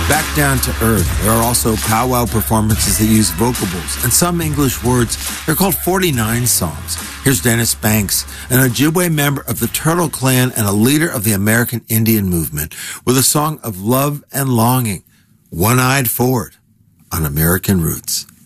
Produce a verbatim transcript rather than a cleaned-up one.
Back down to earth, there are also powwow performances that use vocables and some English words. They're called forty-nine songs. Here's Dennis Banks, an Ojibwe member of the Turtle Clan and a leader of the American Indian movement, with a song of love and longing, One-Eyed Forward on American Roots.